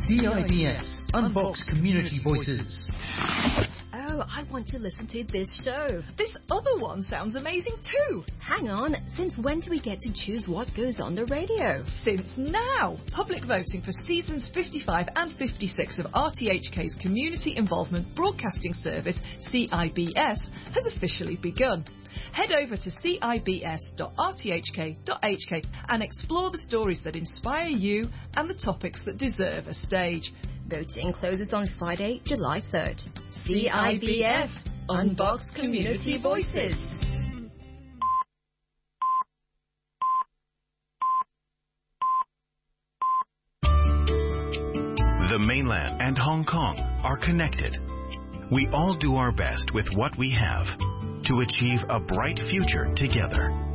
CIBS Unbox Community Voices. Oh, I want to listen to this show. This other one sounds amazing too. Hang on, since when do we get to choose what goes on the radio? Since now. Public voting for seasons 55 and 56 of RTHK's Community Involvement Broadcasting Service, CIBS, has officially begun. Head over to cibs.rthk.hk and explore the stories that inspire you and the topics that deserve a stage. Voting closes on Friday, July 3rd. CIBS Unbox Community Voices. The mainland and Hong Kong are connected. We all do our best with what we have to achieve a bright future together.